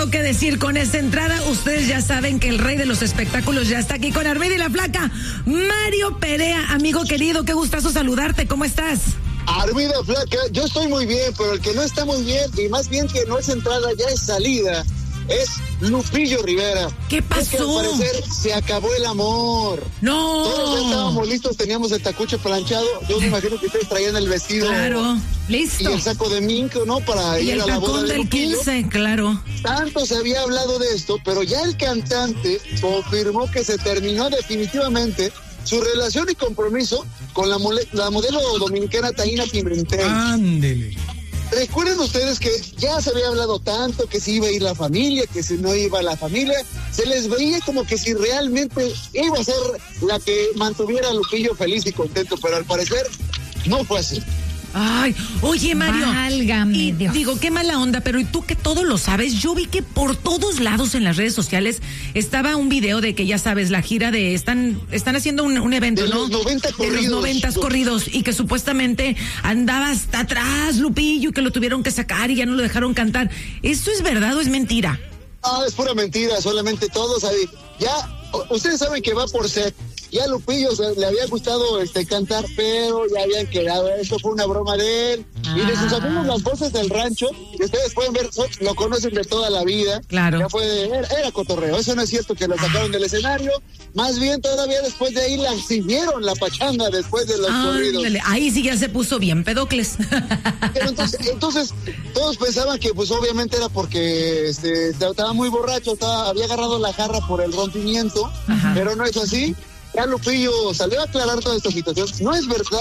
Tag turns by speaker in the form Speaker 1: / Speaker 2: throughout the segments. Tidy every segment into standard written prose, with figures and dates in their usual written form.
Speaker 1: mucho que decir con esta entrada. Ustedes ya saben que el rey de los espectáculos ya está aquí con Armida y la Flaca. Mario Perea, amigo querido, qué gustazo saludarte. ¿Cómo estás?
Speaker 2: Armida, Flaca, yo estoy muy bien, pero el que no está muy bien, y más bien que no es entrada, ya es salida, es Lupillo Rivera.
Speaker 1: ¿Qué pasó?
Speaker 2: Es que al parecer se acabó el amor.
Speaker 1: No.
Speaker 2: Todos ya estábamos listos, teníamos el tacuche planchado. Yo me imagino que ustedes traían el vestido.
Speaker 1: Claro, listo.
Speaker 2: Y el saco de minco, ¿no? Para
Speaker 1: y
Speaker 2: ir a la boda de
Speaker 1: del
Speaker 2: Lupillo.
Speaker 1: 15, claro.
Speaker 2: Tanto se había hablado de esto, pero ya el cantante confirmó que se terminó definitivamente su relación y compromiso con la modelo dominicana Taina Pimentel.
Speaker 3: Ándele.
Speaker 2: Recuerden ustedes que ya se había hablado tanto que si iba a ir la familia, que si no iba la familia, se les veía como que si realmente iba a ser la que mantuviera a Lupillo feliz y contento, pero al parecer no fue así.
Speaker 1: Ay, oye, Mario.
Speaker 4: Válgame Dios.
Speaker 1: Digo, qué mala onda, pero y tú que todo lo sabes, yo vi que por todos lados en las redes sociales estaba un video de que ya sabes, la gira de están haciendo un evento,
Speaker 2: De
Speaker 1: ¿no?
Speaker 2: los 90 corridos.
Speaker 1: De los 90 corridos y que supuestamente andaba hasta atrás Lupillo y que lo tuvieron que sacar y ya no lo dejaron cantar. ¿Esto es verdad o es mentira?
Speaker 2: Ah, es pura mentira, solamente todos ahí. Ya, ustedes saben que va por set. Ya a Lupillo le había gustado cantar, pero ya habían quedado. Esto fue una broma de él. Y de sus amigos, las voces del rancho, que ustedes pueden ver, lo conocen de toda la vida.
Speaker 1: Claro.
Speaker 2: Ya era cotorreo. Eso no es cierto que lo sacaron del escenario. Más bien, todavía después de ahí la siguieron la pachanga después de los corridos.
Speaker 1: Ahí sí ya se puso bien pedocles.
Speaker 2: Pero entonces, todos pensaban que, pues, obviamente era porque estaba muy borracho, había agarrado la jarra por el rompimiento, pero no es así. Ya Lupillo salió a aclarar toda esta situación. No es verdad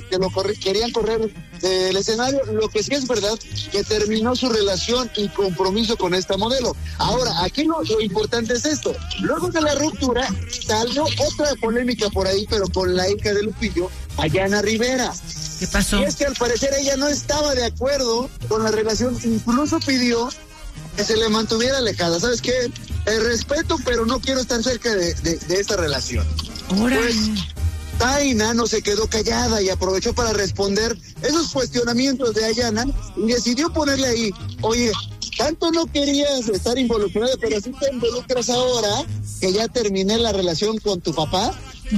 Speaker 2: querían correr del escenario. Lo que sí es verdad que terminó su relación y compromiso con esta modelo. Ahora, aquí lo importante es esto. Luego de la ruptura salió otra polémica por ahí, pero con la hija de Lupillo, Ayana Rivera.
Speaker 1: ¿Qué pasó?
Speaker 2: Y es que al parecer ella no estaba de acuerdo con la relación, incluso pidió que se le mantuviera alejada. ¿Sabes qué? Respeto, pero no quiero estar cerca de esta relación. Pues Taina no se quedó callada y aprovechó para responder esos cuestionamientos de Ayana y decidió ponerle ahí, oye, tanto no querías estar involucrada, pero sí te involucras ahora que ya terminé la relación con tu papá.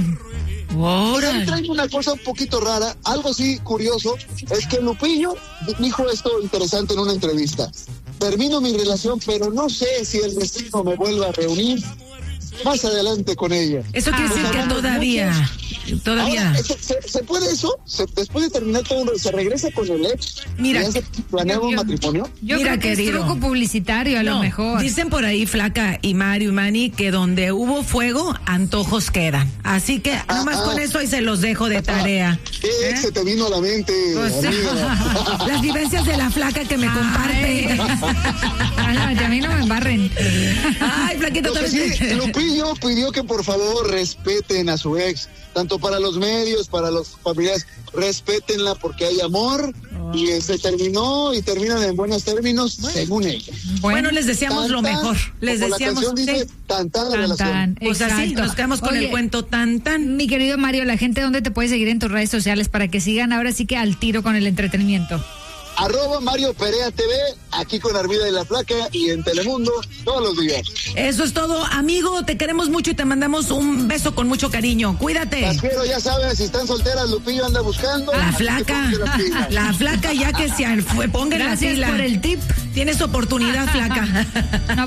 Speaker 2: Y traigo una cosa un poquito rara, algo así curioso, es que Lupillo dijo esto interesante en una entrevista. Termino mi relación, pero no sé si el destino me vuelva a reunir más adelante con ella.
Speaker 1: Eso quiere decir que todavía.
Speaker 2: Ahora, ¿se puede eso? Después de terminar todo, ¿se regresa con el ex?
Speaker 1: Mira,
Speaker 2: ¿Ya se planea un matrimonio?
Speaker 4: Yo
Speaker 1: Mira,
Speaker 4: creo que
Speaker 1: querido,
Speaker 4: es truco publicitario a lo mejor.
Speaker 1: Dicen por ahí, Flaca y Mario y Manny, que donde hubo fuego, antojos quedan. Así que nomás con eso ahí se los dejo de tarea.
Speaker 2: ¿Qué ex se te vino a la mente, amiga?
Speaker 1: Las vivencias de la Flaca que me comparte.
Speaker 4: A mí no me embarren.
Speaker 1: Ay, Flaquita,
Speaker 2: sí, Lupillo pidió que por favor respeten a su ex, tanto para los medios, para los familiares, respétenla porque hay amor y se terminó y terminan en buenos términos, según ella.
Speaker 1: Bueno, les deseamos lo mejor. Les
Speaker 2: como
Speaker 1: deseamos.
Speaker 2: La canción dice, tan la relación.
Speaker 1: Pues así, nos quedamos con el cuento tan.
Speaker 4: Mi querido Mario, la gente, ¿dónde te puede seguir en tus redes sociales para que sigan ahora sí que al tiro con el entretenimiento?
Speaker 2: @Mario Perea TV, aquí con Armida y la Flaca y en Telemundo todos los días.
Speaker 1: Eso es todo, amigo, te queremos mucho y te mandamos un beso con mucho cariño. Cuídate.
Speaker 2: Las quiero, ya sabes, si están solteras, Lupillo anda buscando.
Speaker 1: La Flaca ya que se ponga en la fila.
Speaker 4: Gracias por el tip.
Speaker 1: Tienes oportunidad, Flaca.